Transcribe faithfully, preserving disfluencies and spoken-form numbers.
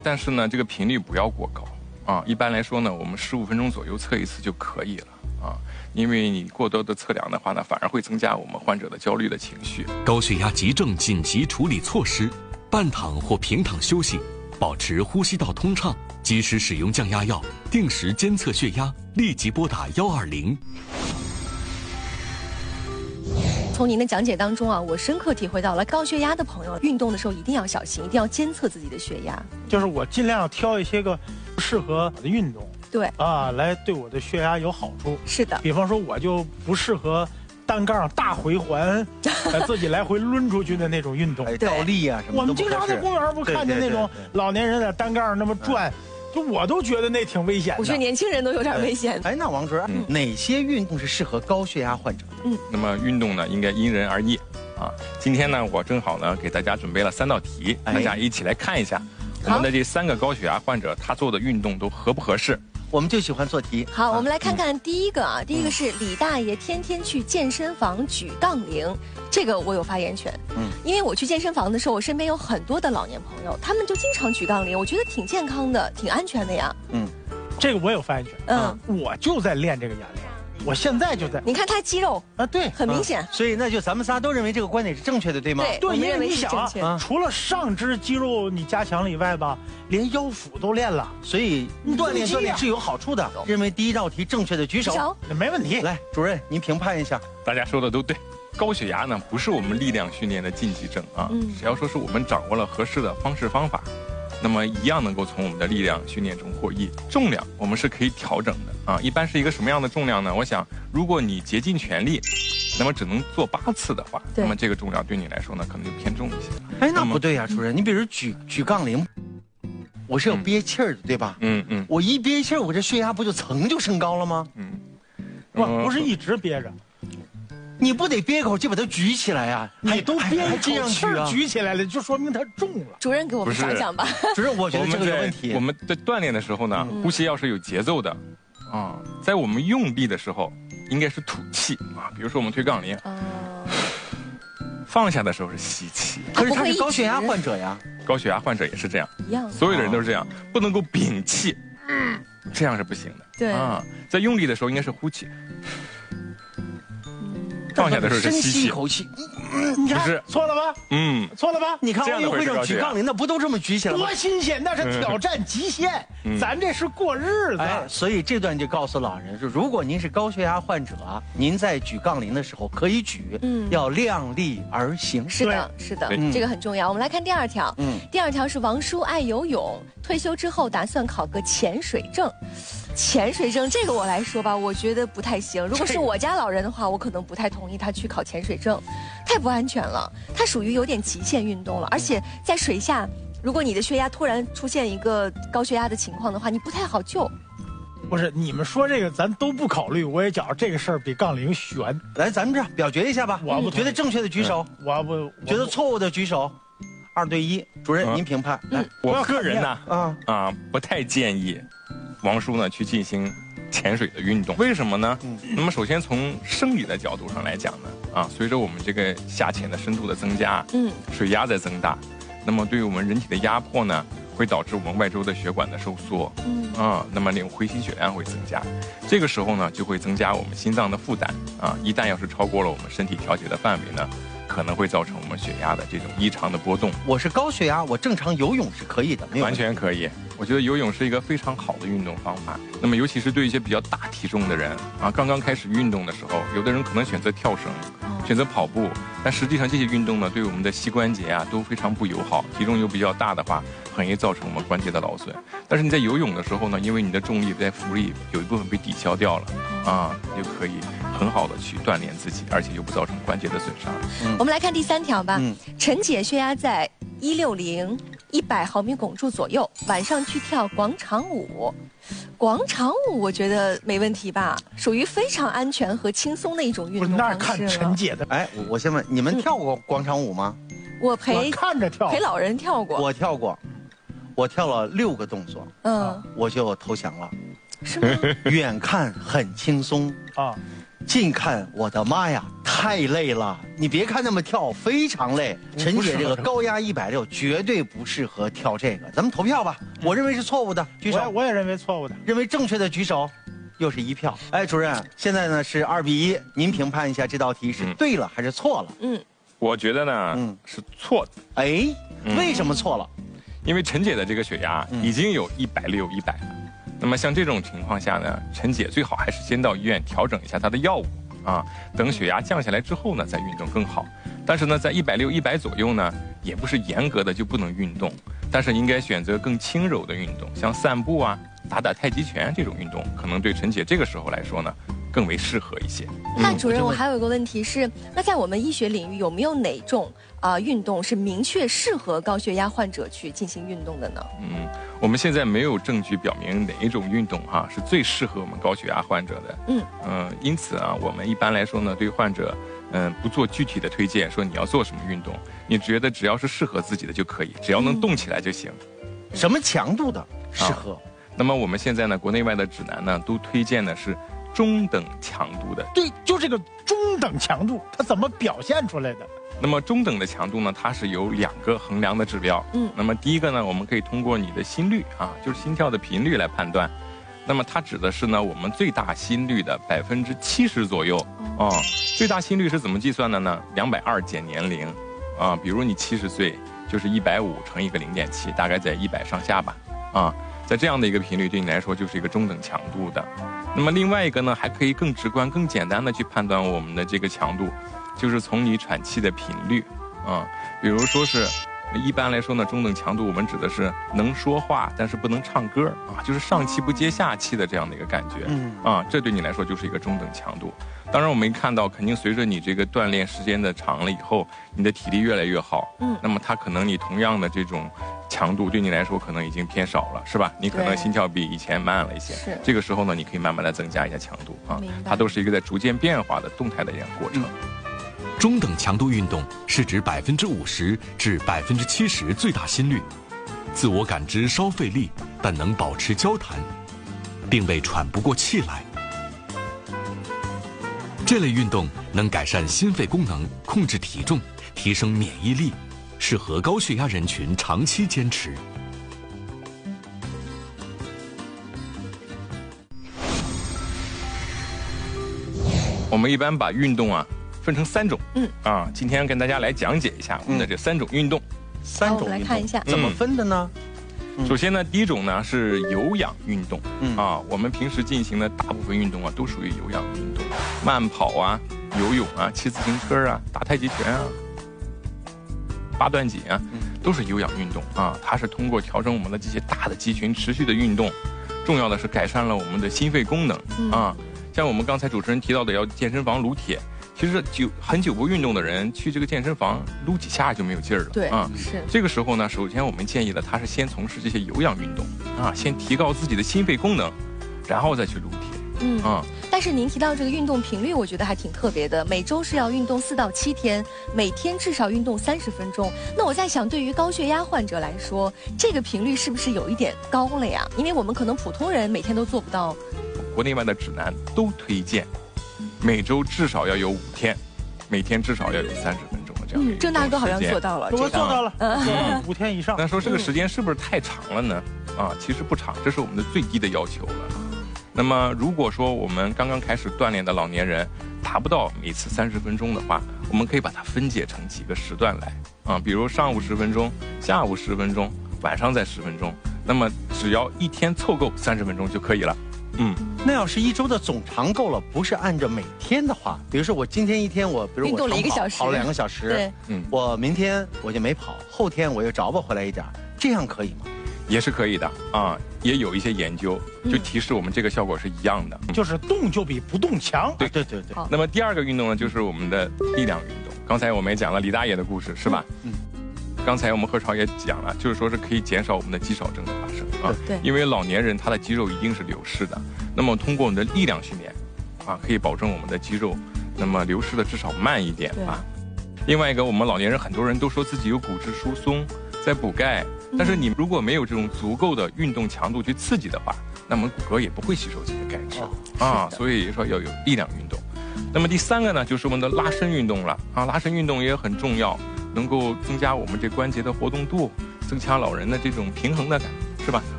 但是呢，这个频率不要过高啊。一般来说呢，我们十五分钟左右测一次就可以了啊。因为你过多的测量的话呢，反而会增加我们患者的焦虑的情绪。 高血压急症紧急处理措施：半躺或平躺休息，保持呼吸道通畅，及时使用降压药，定时监测血压，立即拨打幺二零。 从您的讲解当中啊，我深刻体会到了高血压的朋友运动的时候一定要小心，一定要监测自己的血压。 就是我尽量挑一些个适合的运动， 对啊，来对我的血压有好处。 是的， 比方说我就不适合单杠大回环，呃，自己来回抡出去的那种运动， 哎，倒立啊什么。 我们经常在公园不看见那种老年人在单杠那么转。就我都觉得那挺危险的， 我觉得年轻人都有点危险。 哎，那王主任，嗯、哪些运动是适合高血压患者的？ 嗯，那么运动呢，应该因人而异啊。今天呢，我正好呢给大家准备了三道题，哎、大家一起来看一下我们的这三个高血压患者他做的运动都合不合适。 我们就喜欢做题。 好，啊、我们来看看第一个啊，嗯、第一个是李大爷天天去健身房举杠铃，这个我有发言权。嗯，因为我去健身房的时候，我身边有很多的老年朋友，他们就经常举杠铃，我觉得挺健康的，挺安全的呀。 嗯，这个我有发言权。嗯，我就在练这个哑铃。我现在就在， 你看他肌肉啊，对， 很明显、 啊。所以那就咱们仨都认为这个观点是正确的，对吗？ 对， 对，因为你想啊， 除了上肢肌肉你加强了以外吧，连腰腹都练了， 所以锻炼锻炼是有好处的。认为第一道题正确的举手， 手没问题。 来，主任您评判一下。 大家说的都对，高血压呢不是我们力量训练的禁忌症啊，嗯、只要说是我们掌握了合适的方式方法。那么一样能够从我们的力量训练中获益。重量我们是可以调整的啊，一般是一个什么样的重量呢？我想，如果你竭尽全力，那么只能做八次的话，那么这个重量对你来说呢，可能就偏重一些了。 哎，那不对呀、啊，主任，你比如举举杠铃，我是有憋气儿的，嗯、对吧？嗯嗯，我一憋气儿，我这血压不就蹭就升高了吗？嗯， 不不是一直憋着。 你不得憋口气把它举起来呀、 啊？你都憋一口气啊， 举起来了，就说明它重了。 主任给我们讲讲吧。 主任，我觉得这个有问题。 我们在锻炼的时候呢，嗯、呼吸要是有节奏的，啊，在我们用力的时候应该是吐气啊。比如说我们推杠铃，哦、放下的时候是吸气。 可是他是高血压患者呀， 高血压患者也是这样， 一样， 所有的人都是这样，不能够屏气，嗯，这样是不行的。 对啊，在用力的时候应该是呼气。放下的时候是深吸吸一口气， 你看错了吧？嗯，错了吧？ 你看奥运会上举杠铃的不都这么举起来吗？ 多新鲜，那是挑战极限，嗯、咱这是过日子。 哎，所以这段就告诉老人说，如果您是高血压患者，您在举杠铃的时候可以举，嗯，要量力而行。 是的，是的，嗯、这个很重要。我们来看第二条，嗯，第二条是王叔爱游泳，退休之后打算考个潜水证。潜水证这个我来说吧，我觉得不太行。如果是我家老人的话，我可能不太同意他去考潜水证，太不安全了。它属于有点极限运动了，而且在水下，如果你的血压突然出现一个高血压的情况的话，你不太好救。 不是，你们说这个咱都不考虑，我也觉得这个事儿比杠铃悬。 来，咱们这表决一下吧。我不觉得正确的举手， 嗯、我不觉得错误的举手。二对一，主任、嗯、您评判。来， 我个人呢，啊啊，不太建议王叔呢去进行潜水的运动。为什么呢？嗯、那么首先从生理的角度上来讲呢，啊，随着我们这个下潜的深度的增加，嗯，水压在增大，那么对于我们人体的压迫呢，会导致我们外周的血管的收缩，嗯，啊，那么那种回心血量会增加，这个时候呢，就会增加我们心脏的负担，啊，一旦要是超过了我们身体调节的范围呢，可能会造成我们血压的这种异常的波动。 我是高血压，我正常游泳是可以的，没有完全可以。我觉得游泳是一个非常好的运动方法。那么尤其是对一些比较大体重的人啊，刚刚开始运动的时候，有的人可能选择跳绳，选择跑步，但实际上这些运动呢，对我们的膝关节啊都非常不友好。体重又比较大的话，很容易造成我们关节的劳损。但是你在游泳的时候呢，因为你的重力在浮力有一部分被抵消掉了啊，就可以很好的去锻炼自己，而且又不造成关节的损伤。 嗯、我们来看第三条吧。嗯、陈姐血压在一六零一百毫米汞柱左右，晚上去跳广场舞。广场舞我觉得没问题吧，属于非常安全和轻松的一种运动方式。 那看陈姐的。 哎，我先问，你们跳过广场舞吗？ 嗯、我陪我看着跳， 陪老人跳过。 我跳过，我跳了六个动作，嗯，我就投降了。 是吗？ 远看很轻松啊，近看我的妈呀！ 太累了，你别看那么跳，非常累。陈姐这个高压一百六绝对不适合跳这个，咱们投票吧。我认为是错误的，举手。 我我也认为错误的。 认为正确的举手，又是一票。哎，主任，现在呢是二比一，您评判一下这道题是对了还是错了？ 嗯，我觉得呢，嗯，是错的。 哎，为什么错了？ 因为陈姐的这个血压已经有一百六、一百了。那么像这种情况下呢，陈姐最好还是先到医院调整一下她的药物。啊，等血压降下来之后呢，再运动更好。但是呢，在一百六、一百左右呢，也不是严格的就不能运动，但是应该选择更轻柔的运动，像散步啊、打打太极拳这种运动，可能对陈姐这个时候来说呢，更为适合一些。 那主任，我还有一个问题是，那在我们医学领域有没有哪种啊、呃、运动是明确适合高血压患者去进行运动的呢？ 嗯，我们现在没有证据表明哪一种运动哈、啊、是最适合我们高血压患者的。嗯嗯、呃，因此啊，我们一般来说呢，对患者嗯、呃、不做具体的推荐，说你要做什么运动，你觉得只要是适合自己的就可以，只要能动起来就行。 嗯、什么强度的适合、啊？ 那么我们现在呢，国内外的指南呢都推荐的是中等强度的。 对，就这个中等强度，它怎么表现出来的？ 那么中等的强度呢，它是有两个衡量的指标。嗯，那么第一个呢，我们可以通过你的心率啊，就是心跳的频率来判断。那么它指的是呢，我们最大心率的百分之七十左右。啊，最大心率是怎么计算的呢？两百二减年龄，啊，比如你七十岁，就是一百五乘一个零点七，大概在一百上下吧。啊，在这样的一个频率对你来说就是一个中等强度的。那么另外一个呢，还可以更直观、更简单的去判断我们的这个强度。就是从你喘气的频率，啊，比如说是，一般来说呢，中等强度我们指的是能说话但是不能唱歌啊，就是上气不接下气的这样的一个感觉，嗯，啊，这对你来说就是一个中等强度。当然我们看到，肯定随着你这个锻炼时间的长了以后，你的体力越来越好，嗯，那么它可能你同样的这种强度对你来说可能已经偏少了，是吧？你可能心跳比以前慢了一些，是这个时候呢，你可以慢慢的增加一下强度啊，它都是一个在逐渐变化的动态的一个过程。嗯， 中等强度运动是指百分之五十至百分之七十最大心率，自我感知稍费力，但能保持交谈，并未喘不过气来。这类运动能改善心肺功能，控制体重，提升免疫力，适合高血压人群长期坚持。 我们一般把运动啊分成三种，嗯啊，今天跟大家来讲解一下我们的这三种运动。嗯、 三种运动， 我们来看一下怎么分的呢？ 嗯、首先呢，第一种呢是有氧运动，嗯啊，我们平时进行的大部分运动啊都属于有氧运动，慢跑啊、游泳啊、骑自行车啊、打太极拳啊、八段锦啊，都是有氧运动啊。它是通过调整我们的这些大的肌群持续的运动，重要的是改善了我们的心肺功能、嗯、啊。像我们刚才主持人提到的要健身房撸铁。其实久很久不运动的人去这个健身房撸几下就没有劲儿了。 对，啊，是这个时候呢，首先我们建议了他是先从事这些有氧运动啊，先提高自己的心肺功能，然后再去撸铁。 嗯啊，但是您提到这个运动频率，我觉得还挺特别的，每周是要运动四到七天，每天至少运动三十分钟。那我在想，对于高血压患者来说，这个频率是不是有一点高了呀？因为我们可能普通人每天都做不到。 国内外的指南都推荐。每周至少要有五天，每天至少要有三十分钟的这样的一个时间。 郑大哥好像做到了， 我做到了，嗯，五天以上。 那说这个时间是不是太长了呢？啊，其实不长，这是我们的最低的要求了。那么如果说我们刚刚开始锻炼的老年人达不到每次三十分钟的话，我们可以把它分解成几个时段来啊，比如上午十分钟，下午十分钟，晚上再十分钟。那么只要一天凑够三十分钟就可以了。 嗯，那要是一周的总长够了，不是按照每天的话，比如说我今天一天我，比如我运动了一个小时， 跑了两个小时， 对， 嗯，我明天我就没跑，后天我又找吧回来一点，这样可以吗？ 也是可以的啊，也有一些研究就提示我们这个效果是一样的， 嗯、就是动就比不动强。 对对对对。 那么第二个运动呢，就是我们的力量运动。刚才我们也讲了李大爷的故事，是吧？嗯。刚才我们何超也讲了，就是说是可以减少我们的肌少症的发生啊。 对。 因为老年人他的肌肉一定是流失的，那么通过我们的力量训练，啊，可以保证我们的肌肉那么流失的至少慢一点啊。另外一个，我们老年人很多人都说自己有骨质疏松，在补钙，但是你如果没有这种足够的运动强度去刺激的话，那么骨骼也不会吸收这些钙质、哦、啊。所以说要有力量运动。 那么第三个呢，就是我们的拉伸运动了啊，拉伸运动也很重要，能够增加我们这关节的活动度，增强老人的这种平衡的感，是吧？